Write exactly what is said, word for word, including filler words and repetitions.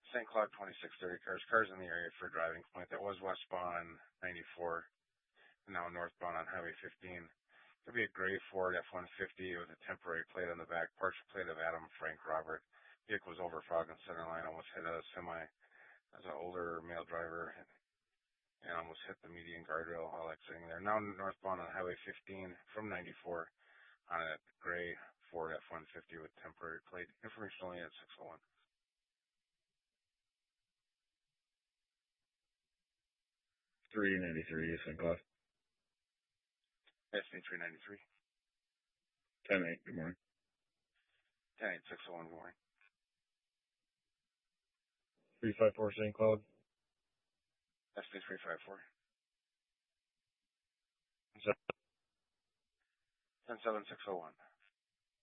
Saint Cloud twenty-six thirty cars. Cars in the area for a driving point. That was westbound on ninety-four, and now northbound on Highway fifteen. Could be a gray Ford F one fifty with a temporary plate on the back, partial plate of Adam Frank Robert. Vehicle was over fog and center line, almost hit a semi as an older male driver and almost hit the median guardrail while exiting there. Now northbound on Highway fifteen from ninety-four on a gray Ford F one fifty with temporary plate. Information only at six oh one. three ninety-three, Saint Cloud. S D three ninety-three. ten eight, good morning. ten eight, six oh one, good morning. three five four, Saint Cloud. S D three five four. ten seven, six oh one.